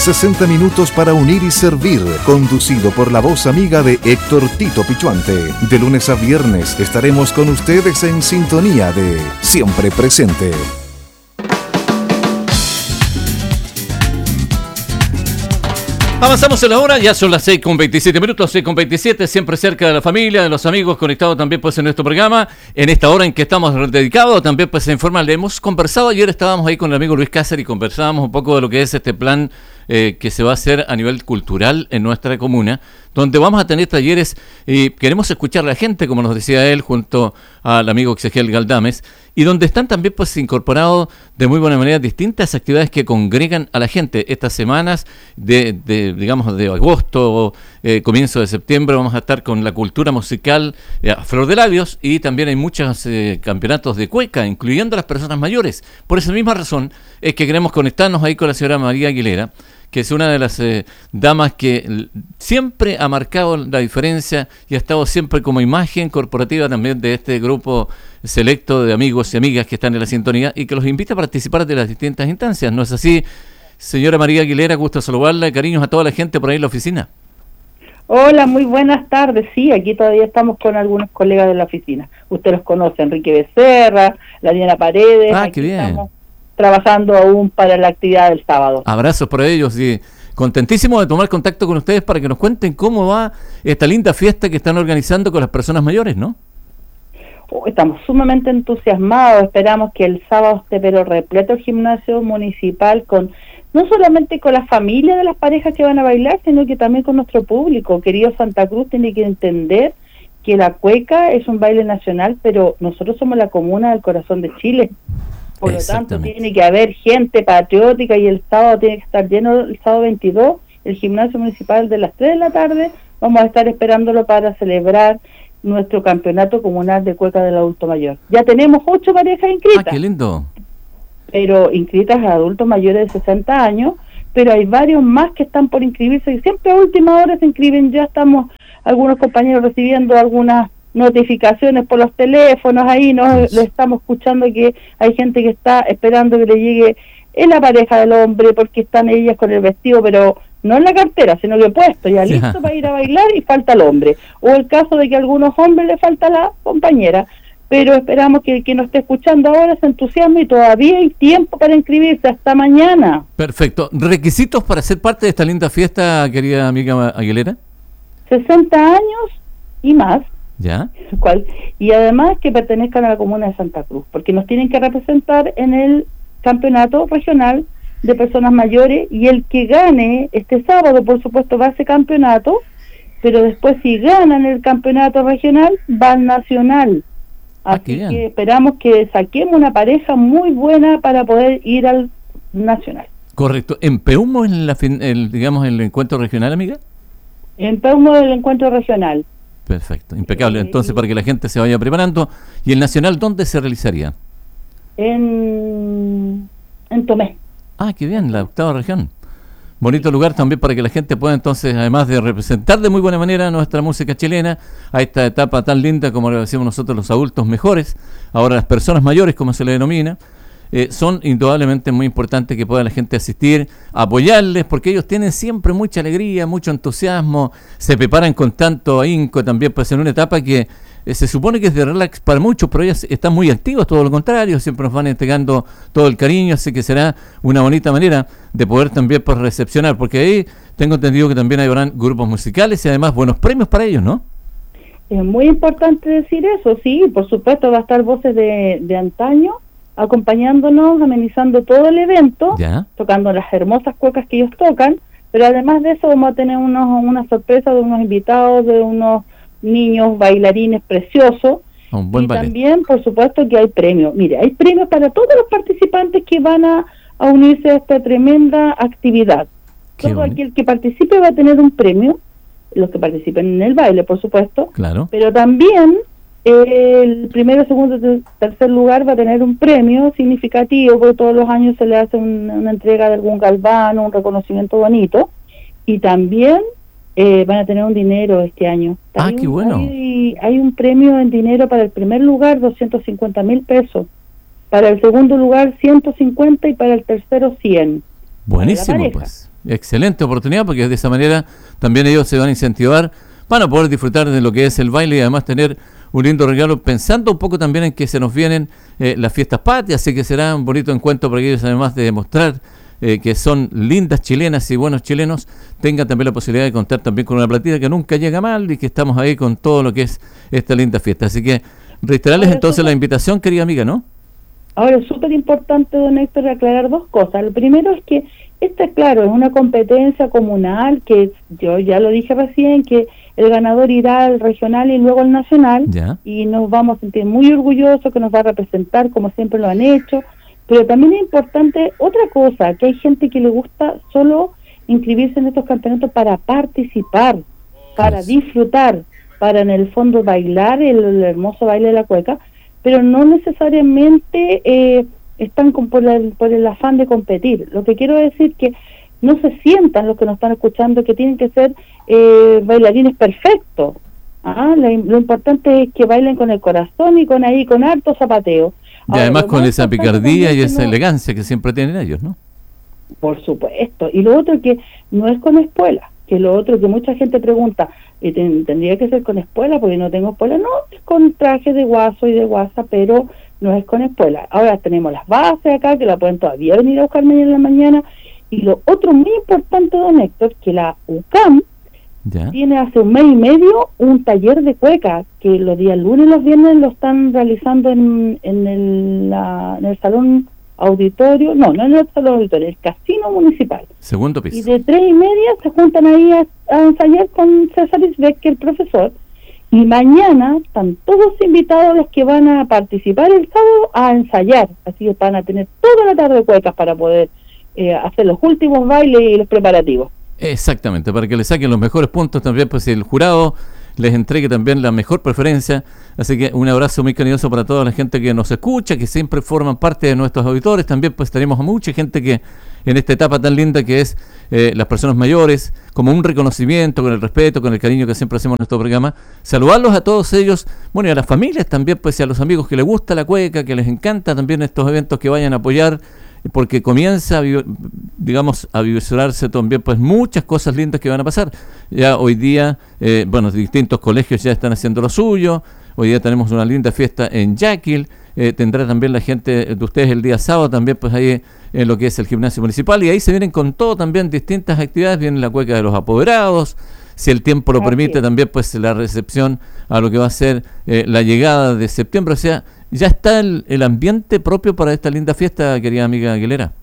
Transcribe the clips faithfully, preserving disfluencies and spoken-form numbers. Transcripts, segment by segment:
sesenta minutos para unir y servir, conducido por la voz amiga de Héctor Tito Pichuante. De lunes a viernes estaremos con ustedes en sintonía de Siempre Presente. Avanzamos en la hora, ya son las seis con veintisiete minutos, seis con veintisiete, siempre cerca de la familia, de los amigos, conectados también pues en nuestro programa, en esta hora en que estamos dedicados, también pues se informa, le hemos conversado, ayer estábamos ahí con el amigo Luis Cáceres y conversábamos un poco de lo que es este plan eh, que se va a hacer a nivel cultural en nuestra comuna, donde vamos a tener talleres y queremos escuchar a la gente, como nos decía él, junto al amigo Ezequiel Galdames, y donde están también pues incorporados de muy buena manera distintas actividades que congregan a la gente. Estas semanas de, de digamos, de agosto, eh, comienzo de septiembre, vamos a estar con la cultura musical eh, a flor de labios, y también hay muchos eh, campeonatos de cueca, incluyendo a las personas mayores. Por esa misma razón es que queremos conectarnos ahí con la señora María Aguilera, que es una de las eh, damas que siempre ha marcado la diferencia y ha estado siempre como imagen corporativa también de este grupo selecto de amigos y amigas que están en la sintonía y que los invita a participar de las distintas instancias. ¿No es así, señora María Aguilera? Gusto saludarla, cariños a toda la gente por ahí en la oficina. Hola, muy buenas tardes. Sí, aquí todavía estamos con algunos colegas de la oficina. Usted los conoce, Enrique Becerra, la Diana Paredes. Ah, aquí qué bien. Estamos trabajando aún para la actividad del sábado. Abrazos por ellos y contentísimo de tomar contacto con ustedes para que nos cuenten cómo va esta linda fiesta que están organizando con las personas mayores, ¿no? Oh, estamos sumamente entusiasmados, esperamos que el sábado esté pero repleto el gimnasio municipal, con no solamente con la familia de las parejas que van a bailar, sino que también con nuestro público. Querido Santa Cruz tiene que entender que la cueca es un baile nacional, pero nosotros somos la comuna del corazón de Chile. Por lo tanto, tiene que haber gente patriótica y el sábado tiene que estar lleno, el sábado veintidós, el gimnasio municipal de las tres de la tarde, vamos a estar esperándolo para celebrar nuestro campeonato comunal de cueca del adulto mayor. Ya tenemos ocho parejas inscritas. Ah, qué lindo. Pero inscritas a adultos mayores de sesenta años, pero hay varios más que están por inscribirse y siempre a última hora se inscriben. Ya estamos algunos compañeros recibiendo algunas notificaciones por los teléfonos, ahí nos lo estamos escuchando que hay gente que está esperando que le llegue en la pareja del hombre porque están ellas con el vestido, pero no en la cartera, sino que puesto, ya listo yeah. para ir a bailar y falta el hombre, o el caso de que a algunos hombres le falta la compañera, pero esperamos que el que nos esté escuchando ahora se entusiasme y todavía hay tiempo para inscribirse hasta mañana. Perfecto. ¿Requisitos para ser parte de esta linda fiesta, querida amiga Aguilera? sesenta años y más. ¿Ya? ¿Cuál? Y además que pertenezcan a la comuna de Santa Cruz, porque nos tienen que representar en el campeonato regional de personas mayores, y el que gane este sábado, por supuesto, va a ese campeonato, pero después si ganan el campeonato regional, va al nacional. Así ah, que esperamos que saquemos una pareja muy buena para poder ir al nacional. Correcto. ¿En Peumo, en la fin, el, digamos, en el encuentro regional, amiga? En Peumo del encuentro regional. Perfecto, impecable. Entonces, para que la gente se vaya preparando. ¿Y el nacional dónde se realizaría? En, en Tomé. Ah, qué bien, la octava región. Bonito lugar también para que la gente pueda entonces, además de representar de muy buena manera nuestra música chilena, a esta etapa tan linda como le decimos nosotros los adultos mejores, ahora las personas mayores como se le denomina, eh, son indudablemente muy importantes que pueda la gente asistir, apoyarles, porque ellos tienen siempre mucha alegría, mucho entusiasmo, se preparan con tanto ahínco también, pues en una etapa que eh, se supone que es de relax para muchos, pero ellos están muy activos, todo lo contrario, siempre nos van entregando todo el cariño, así que será una bonita manera de poder también pues, recepcionar, porque ahí tengo entendido que también habrán grupos musicales y además buenos premios para ellos, ¿no? Es muy importante decir eso, sí, por supuesto va a estar voces de, de antaño, acompañándonos, amenizando todo el evento, ¿ya? Tocando las hermosas cuecas que ellos tocan, pero además de eso vamos a tener unos una sorpresa de unos invitados, de unos niños bailarines preciosos, un buen y ballet. También, por supuesto, que hay premios. Mire, hay premios para todos los participantes que van a, a unirse a esta tremenda actividad. Qué Todo bonito. Aquel que participe va a tener un premio, los que participen en el baile, por supuesto, claro. Pero también el primero, segundo y tercer lugar va a tener un premio significativo, porque todos los años se le hace una, una entrega de algún galvano, un reconocimiento bonito, y también eh, van a tener un dinero este año. Ah, hay qué un, bueno. Hay, hay un premio en dinero para el primer lugar, doscientos cincuenta mil pesos, para el segundo lugar ciento cincuenta y para el tercero cien. Buenísimo, pues. Excelente oportunidad, porque de esa manera también ellos se van a incentivar, van a poder disfrutar de lo que es el baile y además tener un lindo regalo, pensando un poco también en que se nos vienen eh, las fiestas patrias, así que será un bonito encuentro para que ellos, además de demostrar eh, que son lindas chilenas y buenos chilenos, tengan también la posibilidad de contar también con una platita que nunca llega mal y que estamos ahí con todo lo que es esta linda fiesta. Así que reiterarles ahora entonces super, la invitación, querida amiga, ¿no? Ahora es súper importante, don Héctor, aclarar dos cosas. Lo primero es que esta, claro, es una competencia comunal, que yo ya lo dije recién, que el ganador irá al regional y luego al nacional, ya. Y nos vamos a sentir muy orgullosos, que nos va a representar como siempre lo han hecho, pero también es importante otra cosa, que hay gente que le gusta solo inscribirse en estos campeonatos para participar, para yes. disfrutar, para en el fondo bailar el, el hermoso baile de la cueca, pero no necesariamente eh, están con, por, el, por el afán de competir. Lo que quiero decir que no se sientan los que nos están escuchando que tienen que ser eh, bailarines perfectos. ¿Ah? Lo, lo importante es que bailen con el corazón y con ahí con harto zapateo. Y Ahora, además con esa picardía y esa no, elegancia que siempre tienen ellos, ¿no? Por supuesto. Y lo otro que no es con espuela, que lo otro que mucha gente pregunta, y ten, tendría que ser con espuela porque no tengo espuela. No, es con traje de guaso y de guasa, pero no es con espuela. Ahora tenemos las bases acá, que la pueden todavía venir a buscar mañana en la mañana. Y lo otro muy importante, don Héctor, que la U C A M ¿Ya? tiene hace un mes y medio un taller de cueca, que los días lunes y los viernes lo están realizando en, en, el, la, en el salón auditorio, no, no en el salón auditorio, el casino municipal. Segundo piso. Y de tres y media se juntan ahí a, a ensayar con César Isbeck, que es el profesor, y mañana están todos invitados los que van a participar el sábado a ensayar, así que van a tener toda la tarde cuecas para poder eh, hacer los últimos bailes y los preparativos. Exactamente, para que le saquen los mejores puntos también, pues el jurado les entregue también la mejor preferencia. Así que un abrazo muy cariñoso para toda la gente que nos escucha, que siempre forman parte de nuestros auditores. También pues tenemos a mucha gente que en esta etapa tan linda que es eh, las personas mayores, como un reconocimiento, con el respeto, con el cariño que siempre hacemos en nuestro programa, saludarlos a todos ellos, bueno, y a las familias también, pues y a los amigos que les gusta la cueca, que les encanta también estos eventos, que vayan a apoyar, porque comienza, digamos, a visorarse también pues muchas cosas lindas que van a pasar. Ya hoy día, eh, bueno, distintos colegios ya están haciendo lo suyo. Hoy día tenemos una linda fiesta en Yaquil, eh, tendrá también la gente de ustedes el día sábado también pues ahí en lo que es el gimnasio municipal, y ahí se vienen con todo también distintas actividades, viene la cueca de los apoderados, si el tiempo lo Así permite es. También pues la recepción a lo que va a ser eh, la llegada de septiembre, o sea, ya está el, el ambiente propio para esta linda fiesta, querida amiga Aguilera.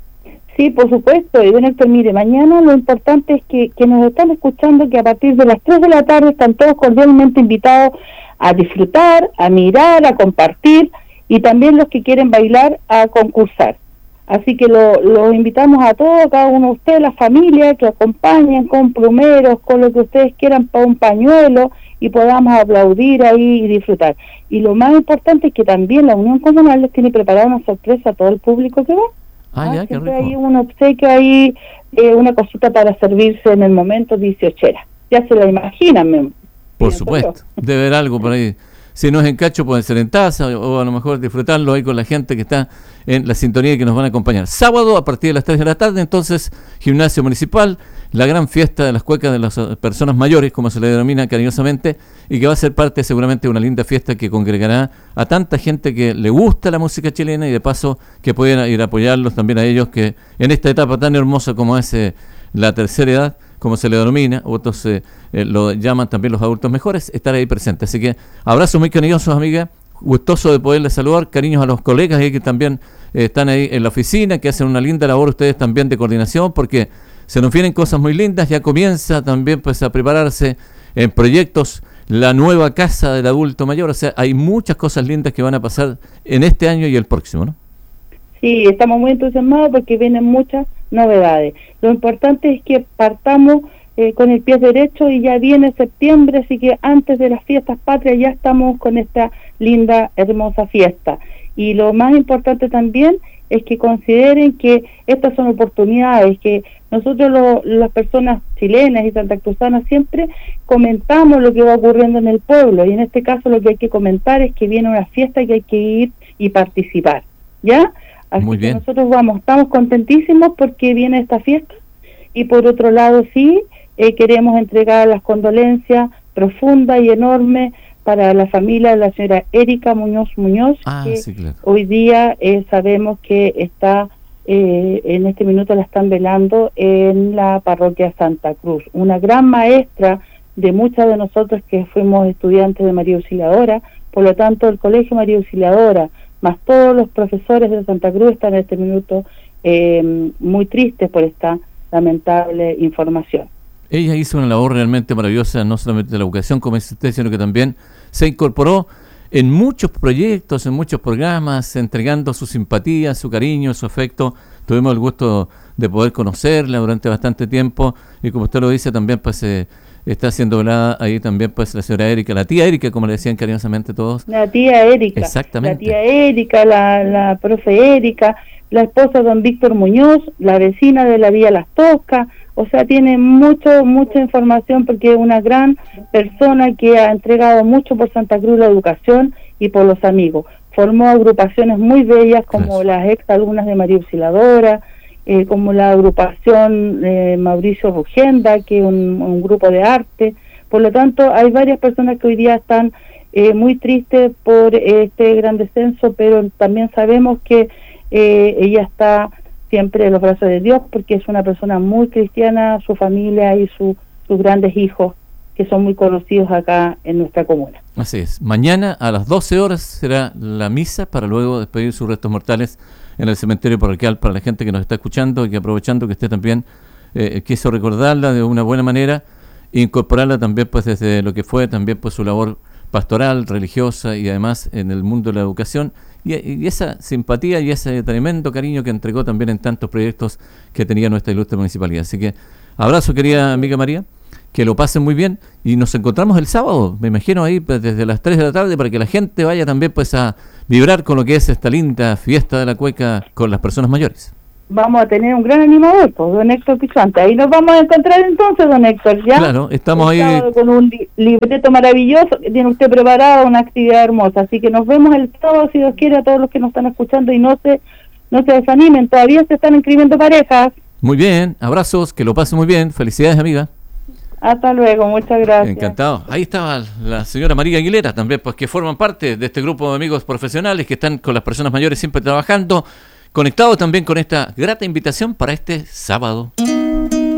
Sí, por supuesto, y don Héctor, mire, mañana lo importante es que, que nos están escuchando, que a partir de las tres de la tarde están todos cordialmente invitados a disfrutar, a mirar, a compartir, y también los que quieren bailar a concursar. Así que los lo invitamos a todos, a cada uno de ustedes, la familia, que acompañen con plumeros, con lo que ustedes quieran para un pañuelo, y podamos aplaudir ahí y disfrutar. Y lo más importante es que también la Unión Comunal les tiene preparada una sorpresa a todo el público que va. Ah, ah, ya, qué rico. Hay un obsequio ahí, eh, una cosita para servirse en el momento dieciochera. Ya se la imaginan, me, por supuesto, debe haber algo por ahí. Si no es en cacho, puede ser en taza, o a lo mejor disfrutarlo ahí con la gente que está en la sintonía y que nos van a acompañar. Sábado, a partir de las tres de la tarde, entonces, gimnasio municipal, la gran fiesta de las cuecas de las personas mayores, como se le denomina cariñosamente, y que va a ser parte seguramente de una linda fiesta que congregará a tanta gente que le gusta la música chilena, y de paso que pueden ir a apoyarlos también a ellos, que en esta etapa tan hermosa como es eh, la tercera edad, como se le denomina, otros eh, eh, lo llaman también los adultos mejores, estar ahí presentes. Así que abrazos muy cariñosos, amiga, gustoso de poderles saludar, cariños a los colegas ahí que también eh, están ahí en la oficina, que hacen una linda labor ustedes también de coordinación, porque se nos vienen cosas muy lindas. Ya comienza también pues a prepararse en proyectos la nueva casa del adulto mayor, o sea, hay muchas cosas lindas que van a pasar en este año y el próximo, ¿no? Sí, estamos muy entusiasmados porque vienen muchas novedades. Lo importante es que partamos eh, con el pie derecho, y ya viene septiembre, así que antes de las fiestas patrias ya estamos con esta linda, hermosa fiesta. Y lo más importante también es que consideren que estas son oportunidades, que nosotros lo, las personas chilenas y santacruzanas siempre comentamos lo que va ocurriendo en el pueblo, y en este caso lo que hay que comentar es que viene una fiesta que hay que ir y participar, ¿ya? Así Muy que bien. nosotros vamos, estamos contentísimos porque viene esta fiesta y por otro lado sí, eh, queremos entregar las condolencias profundas y enormes para la familia de la señora Erika Muñoz Muñoz, Ah, que sí, claro. hoy día eh, sabemos que está, eh, en este minuto la están velando en la parroquia Santa Cruz. Una gran maestra de muchas de nosotros que fuimos estudiantes de María Auxiliadora, por lo tanto el Colegio María Auxiliadora, más todos los profesores de Santa Cruz están en este minuto eh, muy tristes por esta lamentable información. Ella hizo una labor realmente maravillosa, no solamente de la educación, como dice usted, sino que también se incorporó en muchos proyectos, en muchos programas, entregando su simpatía, su cariño, su afecto. Tuvimos el gusto de poder conocerla durante bastante tiempo y como usted lo dice, también pues eh, está siendo velada ahí también pues la señora Erika, la tía Erika, como le decían cariñosamente todos. La tía Erika. Exactamente. La tía Erika, la, la profe Erika, la esposa de don Víctor Muñoz, la vecina de la Vía Las Toscas. O sea, tiene mucho, mucha información porque es una gran persona que ha entregado mucho por Santa Cruz, la educación y por los amigos. Formó agrupaciones muy bellas como Gracias. las ex alumnas de María Auxiliadora, eh, como la agrupación eh, Mauricio Rugenda, que es un, un grupo de arte. Por lo tanto, hay varias personas que hoy día están eh, muy tristes por este gran descenso, pero también sabemos que eh, ella está siempre en los brazos de Dios, porque es una persona muy cristiana, su familia y su, sus grandes hijos, que son muy conocidos acá en nuestra comuna. Así es. Mañana a las doce horas será la misa para luego despedir sus restos mortales en el cementerio parroquial para la gente que nos está escuchando y que aprovechando que usted también eh, quiso recordarla de una buena manera e incorporarla también pues desde lo que fue también pues su labor pastoral, religiosa y además en el mundo de la educación. Y, y esa simpatía y ese tremendo cariño que entregó también en tantos proyectos que tenía nuestra ilustre municipalidad. Así que abrazo, querida amiga María, que lo pasen muy bien y nos encontramos el sábado, me imagino ahí pues, desde las tres de la tarde para que la gente vaya también pues a vibrar con lo que es esta linda fiesta de la cueca con las personas mayores. Vamos a tener un gran animador, pues, don Héctor Pichuante. Ahí nos vamos a encontrar entonces, don Héctor, ¿ya? Claro, estamos el ahí con un li libreto maravilloso que tiene usted preparado, una actividad hermosa. Así que nos vemos el sábado, si Dios quiere, a todos los que nos están escuchando y no se, no se desanimen, todavía se están inscribiendo parejas. muy bien, abrazos, que lo pasen muy bien, felicidades amiga. Hasta luego, muchas gracias. Encantado. Ahí estaba la señora María Aguilera también, pues que forman parte de este grupo de amigos profesionales que están con las personas mayores siempre trabajando, conectados también con esta grata invitación para este sábado.